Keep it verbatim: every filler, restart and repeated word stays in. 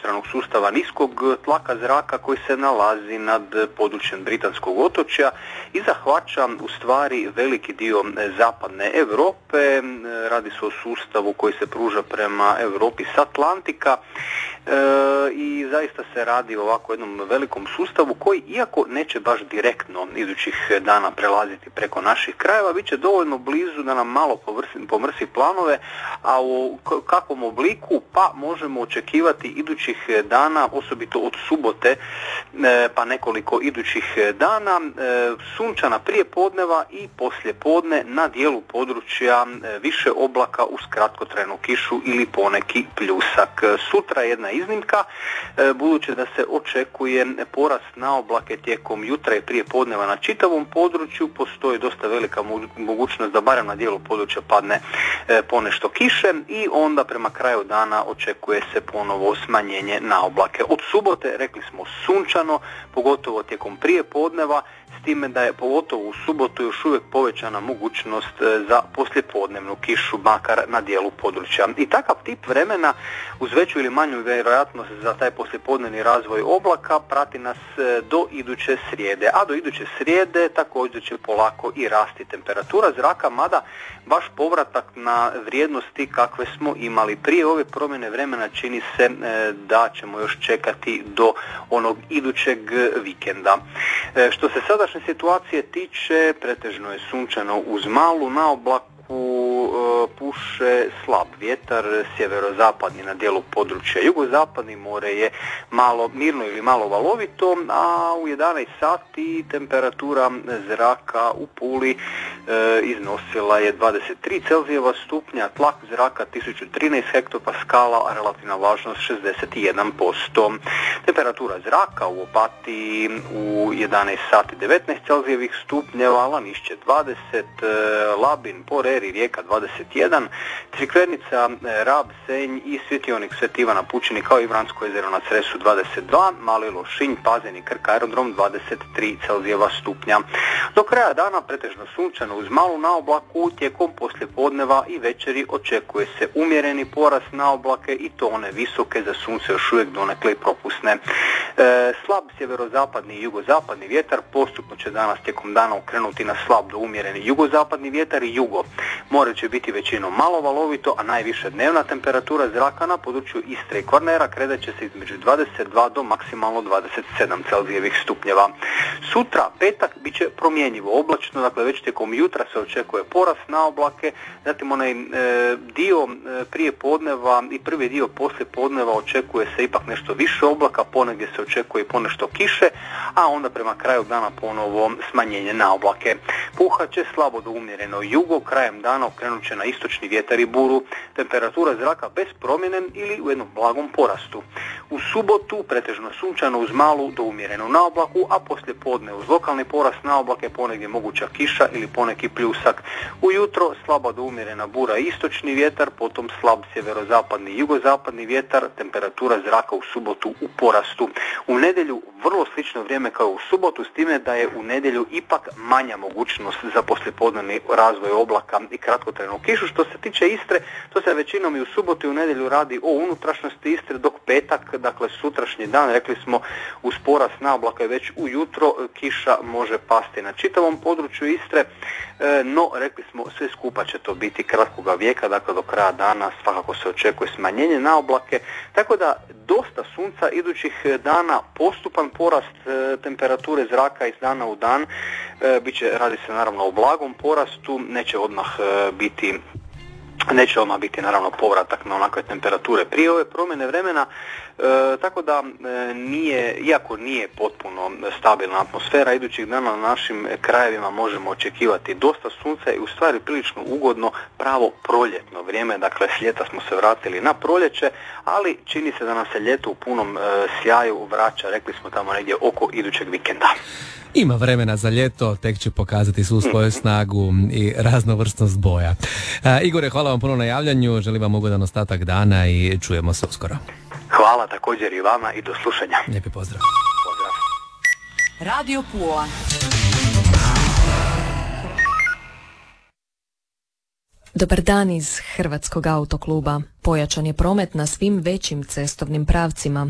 kratkotranog sustava niskog tlaka zraka koji se nalazi nad područjem Britanskog otočja i zahvaća u stvari veliki dio zapadne Europe. Radi se o sustavu koji se pruža prema Europi s Atlantika e, i zaista se radi o ovako jednom velikom sustavu koji, iako neće baš direktno idućih dana prelaziti preko naših krajeva, bit će dovoljno blizu da nam malo pomrsi, pomrsi planove, a u kakvom obliku pa možemo očekivati idućih dana, osobito od subote pa nekoliko idućih dana, sunčana prije podneva i poslije podne na dijelu područja više oblaka uz kratkotrajnu kišu ili poneki pljusak. Sutra je jedna iznimka, budući da se očekuje porast na oblake tijekom jutra i prije podneva na čitavom području, postoji dosta velika mogućnost da barem na dijelu područja padne ponešto kiše i onda prema kraju dana očekuje se ponovo smanjenje na oblake. Od subote, rekli smo, sunčano, pogotovo tijekom prije podneva, s time da je pogotovo u subotu još uvijek povećana mogućnost za poslijepodnevnu kišu, makar na dijelu područja. I takav tip vremena uz veću ili manju vjerojatnost za taj poslijepodnevni razvoj oblaka prati nas do iduće srijede. A do iduće srijede također će polako i rasti temperatura zraka, mada baš povratak na vrijednosti kakve smo imali prije ove promjene vremena čini se da ćemo još čekati do onog idućeg vikenda. Što se sadašnje situacije tiče, pretežno je sunčano uz malu, na oblaku puše slab vjetar, sjeverozapadni na dijelu područja, jugozapadni more je malo mirno ili malo valovito, a u jedanaest sati temperatura zraka u Puli e, iznosila je dvadeset tri Celzijeva stupnja, tlak zraka tisuću trinaest hektopaskala, a relativna vlažnost šezdeset jedan posto. Temperatura zraka u Opatiji u jedanaest sati devetnaest Celzijevih stupnjeva, Lanišće dvadeset, Labin, Porer i Rijeka dvadeset jedan, Crikvenica, Rab, Senj i Svjetionik Sv. Ivana Pučini kao i Vransko jezero na Cresu dvadeset dva, Mali Lošinj, Pazen i Krk aerodrom dvadeset tri Celzijeva stupnja. Do kraja dana pretežno sunčano uz malu naoblaku, tijekom poslijepodneva i večeri očekuje se umjereni porast naoblake i to one visoke, za sunce još uvijek donekle i propusne. E, slab sjeverozapadni i jugozapadni vjetar postupno će danas tijekom dana okrenuti na slab do umjereni jugozapadni vjetar i jugo. More će biti većinom malo valovito, a najviša dnevna temperatura zraka na području Istre i Kvarnera kreće se između dvadeset dva do maksimalno dvadeset sedam Celzijevih stupnjeva. Sutra, petak, bit će promjenjivo oblačno, dakle već tijekom jutra se očekuje porast na oblake, zatim onaj e, dio e, prije podneva i prvi dio poslije podneva očekuje se ipak nešto više oblaka, ponegdje se očekuje ponešto kiše, a onda prema kraju dana ponovo smanjenje na oblake. Puhat će slabo do umjereno jugo, krajem dana okrenut će na istočni vjetar i buru, temperatura zraka bez promjene ili u jednom blagom porastu. U subotu pretežno sunčano uz malu do umjerenu naoblaku, a poslije podne uz lokalni porast naoblake, ponegdje moguća kiša ili poneki pljusak. Ujutro slaba do umjerena bura i istočni vjetar, potom slab sjeverozapadni i jugozapadni vjetar, temperatura zraka u subotu u porastu. U nedjelju vrlo slično vrijeme kao u subotu, s time da je u nedjelju ipak manja mogućnost za poslijepodnevni razvoj oblaka i kratkotrajnu kišu. Što se tiče Istre, to se većinom i u subotu i u nedjelju radi o unutrašnjosti Istre, dok petak, dakle sutrašnji dan, rekli smo, uz porast naoblaka već ujutro kiša može pasti na čitavom području Istre, no rekli smo sve skupa će to biti kratkoga vijeka, dakle do kraja dana svakako se očekuje smanjenje naoblake, tako da dosta sunca idućih dana, postupan porast temperature zraka iz dana u dan, biće, radi se naravno o blagom porastu, neće odmah biti Neće odmah biti naravno povratak na onakve temperature prije ove promjene vremena, e, tako da e, nije, iako nije potpuno stabilna atmosfera, idućih dana na našim krajevima možemo očekivati dosta sunca i u stvari prilično ugodno pravo proljetno vrijeme, dakle s ljeta smo se vratili na proljeće, ali čini se da nam se ljeto u punom e, sjaju vraća, rekli smo tamo negdje oko idućeg vikenda. Ima vremena za ljeto, tek će pokazati svu svoju snagu i raznovrsnost boja. Uh, Igore, hvala vam puno na javljanju, želim vam ugodan ostatak dana i čujemo se uskoro. Hvala također i vama i do slušanja. Lijepi pozdrav. Pozdrav. Radio Pula. Dobar dan iz Hrvatskog autokluba. Pojačan je promet na svim većim cestovnim pravcima.